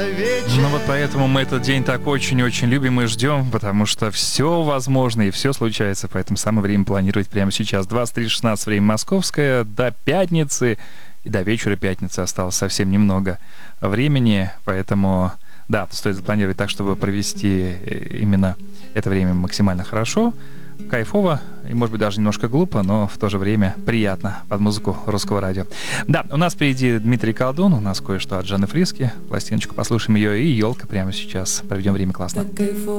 Ну вот поэтому мы этот день так очень-очень любим и ждем, потому что все возможно и все случается, поэтому самое время планировать прямо сейчас. 23:16 время московское, до пятницы и до вечера пятницы осталось совсем немного времени, поэтому да, стоит запланировать так, чтобы провести именно это время максимально хорошо, кайфово и, может быть, даже немножко глупо, но в то же время приятно под музыку русского радио. Да, у нас впереди Дмитрий Колдун, у нас кое-что от Жанны Фриске, пластиночку послушаем ее, и елка прямо сейчас. Проведем время классно.